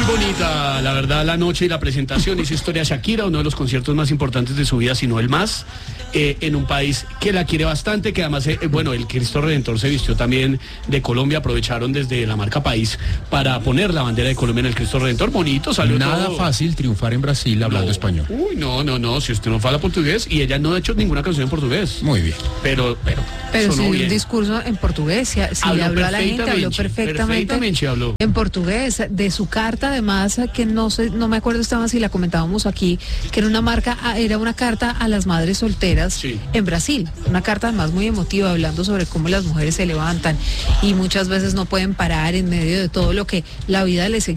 bonita, la verdad, la noche y la presentación. Hizo historia Shakira, uno de los conciertos más importantes de su vida, si no el más, en un país que la quiere bastante, que además, bueno, el Cristo Redentor se vistió también de Colombia, aprovecharon desde la marca País para poner la bandera de Colombia en el Cristo Redentor, bonito, salió Nada todo. fácil triunfar en Brasil hablando español. Uy, no, si usted no habla portugués, y ella no ha hecho ninguna canción en portugués. Muy bien. Pero sí, sonó bien. un discurso en portugués, sí le habló a la gente, habló perfectamente habló. en portugués, de su carta además, que no me acuerdo estaba si la comentábamos aquí, que era una carta a las madres solteras sí. En Brasil, una carta además muy emotiva, hablando sobre cómo las mujeres se levantan y muchas veces no pueden parar en medio de todo lo que la vida les